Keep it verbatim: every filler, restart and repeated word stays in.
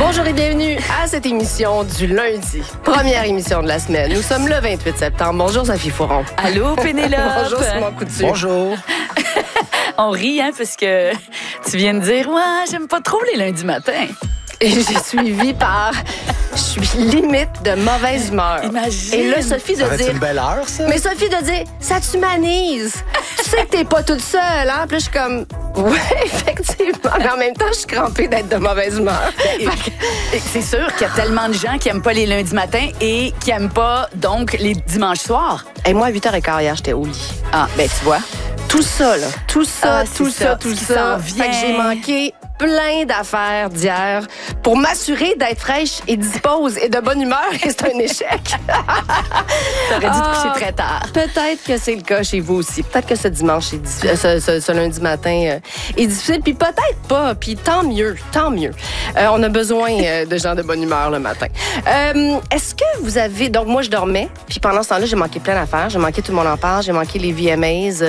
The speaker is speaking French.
Bonjour et bienvenue à cette émission du lundi. Première émission de la semaine. Nous sommes le vingt-huit septembre. Bonjour Sophie Fouron. Allô Pénélope. Bonjour Simon Coutu. Bonjour. On rit, hein, parce que tu viens de dire « Ouais, j'aime pas trop les lundis matins. » Et j'ai suivi par... Je suis limite de mauvaise humeur. Imagine. Et là, Sophie de Ça va être dire... une belle heure, ça? Mais Sophie de dire, ça t'humanise. Tu sais que t'es pas toute seule, hein? Puis là, je suis comme, ouais, effectivement. Mais en même temps, je suis crampée d'être de mauvaise humeur. Et- et C'est sûr qu'il y a tellement de gens qui aiment pas les lundis matins et qui aiment pas, donc, les dimanches soirs. Et moi, à huit heures quinze hier, j'étais au lit. Ah, ben tu vois. Tout ça, là. Tout ça, Ah, tout c'est ça, ça, tout ce qui ça. s'en Fait que vient. j'ai manqué plein d'affaires d'hier pour m'assurer d'être fraîche et dispose et de bonne humeur. Et c'est un échec. T'aurais dû te Ah, coucher très tard. Peut-être que c'est le cas chez vous aussi. Peut-être que ce dimanche, est diffi- euh, ce, ce- ce lundi matin euh, est difficile. Puis peut-être pas. Puis tant mieux, tant mieux. Euh, on a besoin euh, de gens de bonne humeur le matin. Euh, Est-ce que vous avez... Donc moi, je dormais. Puis pendant ce temps-là, j'ai manqué plein d'affaires. J'ai manqué Tout le monde en parle. J'ai manqué les V M As.